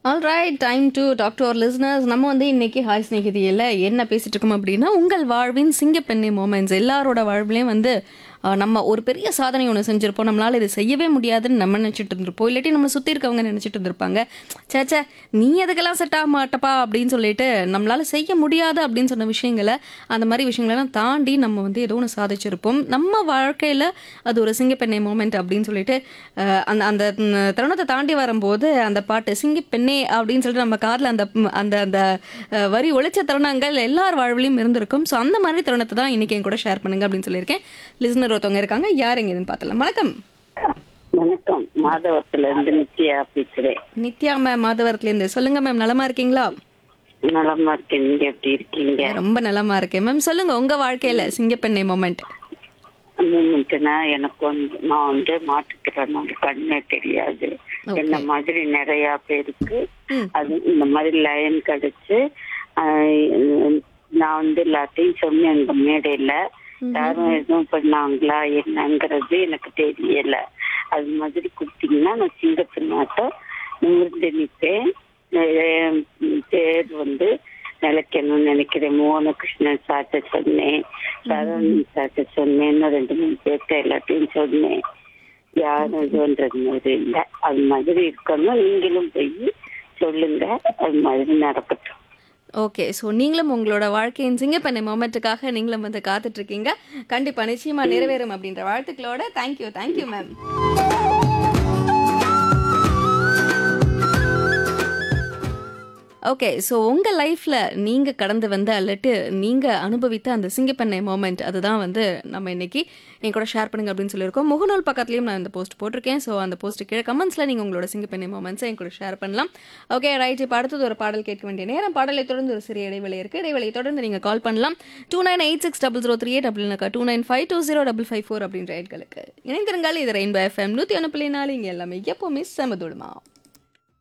Alright, time to talk to our listeners. நம்ம வந்து இன்னைக்கு ஹாய் ஸ்நேகிதியில் என்ன பேசிட்டு இருக்கோம் அப்படின்னா, உங்கள் வாழ்வின் சிங்கப்பெண்ணை மொமெண்ட்ஸ். எல்லாரோட வாழ்விலையும் வந்து நம்ம ஒரு பெரிய சாதனை ஒன்று செஞ்சுருப்போம். நம்மளால் இது செய்யவே முடியாதுன்னு நம்ம நினச்சிட்டு இருந்திருப்போம். இல்லாட்டி நம்ம சுற்றி இருக்கவங்க நினச்சிட்டு இருந்திருப்பாங்க, சேச்சே நீ எதுக்கெல்லாம் செட் ஆக மாட்டப்பா அப்படின்னு சொல்லிட்டு நம்மளால் செய்ய முடியாது அப்படின்னு சொன்ன விஷயங்களை, அந்த மாதிரி விஷயங்களெல்லாம் தாண்டி நம்ம வந்து ஏதோ ஒன்று சாதிச்சிருப்போம். நம்ம வாழ்க்கையில் அது ஒரு சிங்கப்பெண்ணை மொமெண்ட் அப்படின்னு சொல்லிட்டு அந்த அந்த தருணத்தை தாண்டி வரும்போது அந்த பாட்டு சிங்கப்பெண்ணே அப்படின்னு சொல்லிட்டு நம்ம காதில் அந்த அந்த அந்த வரி ஒழிச்ச தருணங்கள் எல்லார் வாழ்விலையும் இருந்திருக்கும். ஸோ அந்த மாதிரி தருணத்தை தான் இன்னைக்கு என் கூட ஷேர் பண்ணுங்க அப்படின்னு சொல்லியிருக்கேன். லிசனர் ஒருத்தவங்க இருக்காங்க, யார் எங்கன்னு பார்த்தலாம். வணக்கம். வணக்கம், மாதவரத்துல இருந்து நித்யா பேசுறேன். நித்யா மேம், மாதவரத்துல இருந்து. சொல்லுங்க மேம், நலமா இருக்கீங்களா? நலமா இருக்கேன், நீங்க எப்படி இருக்கீங்க? ரொம்ப நலமா இருக்கேன் மேம். சொல்லுங்க உங்க வாழ்க்கையில சிங்கப்பெண்ணை மொமெண்ட். மூமெண்ட்னா எனக்கு நான் மாட்டுக்கிறேன், கண்ணே தெரியாது. என்ன மாதிரி நிறைய பேருக்கு அது இந்த மாதிரி லைன் கிடைச்சு நான் எல்லாத்தையும் சொன்னேன் அந்த மேடையில. யாரும் எதுவும் பண்ணாங்களா என்னங்கிறது எனக்கு தெரியல. அது மாதிரி கொடுத்தீங்கன்னா நான் சிங்கப்பெண்ணாட்ட நிமிர்ந்து நிற்பேன். பேர் நிலைக்கணும்னு நினைக்கிறேன். மோகனகிருஷ்ணன் சாட்ட சொன்னேன், சரவணன் சாட்ட சொன்னேன், இன்னும் 2-3 பேர்த்த எல்லாத்தையும் சொன்னேன். யாரும் இதுன்றது மாதிரி இல்லை. அது மாதிரி இருக்கணும். நீங்களும் போய் சொல்லுங்க, அது மாதிரி நடக்கட்டும். ஓகே, ஸோ நீங்களும் உங்களோட வாழ்க்கையின் சிங்கப்பெண்ணை மொமெண்ட்டுக்காக நீங்களும் வந்து காத்துட்டு இருக்கீங்க. கண்டிப்பா நிச்சயமா நிறைவேறும் அப்படின்ற வாழ்த்துக்களோட தேங்க்யூ மேம். ஓகே, ஸோ உங்கள் லைஃப்பில் நீங்கள் கடந்து வந்த அல்லட்டு நீங்கள் அனுபவித்த அந்த சிங்கப்பெண்ணை மொமெண்ட் அதுதான் வந்து நம்ம இன்னைக்கு என் கூட ஷேர் பண்ணுங்க அப்படின்னு சொல்லியிருக்கோம். முகநூல் பக்கத்துலேயும் நான் இந்த போஸ்ட் போட்டிருக்கேன். ஸோ அந்த போஸ்ட்டு கீழே கமெண்ட்ஸில் நீங்கள் உங்களோட சிங்கப்பெண்ணை மொமெண்ட்ஸை என் கூட ஷேர் பண்ணலாம். ஓகே ரைட், இப்போ அடுத்தது ஒரு பாடல் கேட்க வேண்டிய நேரம். பாடலை தொடர்ந்து ஒரு சிறிய இடைவெளி இருக்குது. இடைவெளியை தொடர்ந்து நீங்கள் கால் பண்ணலாம் 29860038 அப்படின்னாக்கா 29520554 அப்படின்ற எண்களுக்கு. இணைந்திருங்கள். இது ரெயின்போ FM 101.4. இங்கே எல்லாமே எப்போவுமே செமதுடுமா.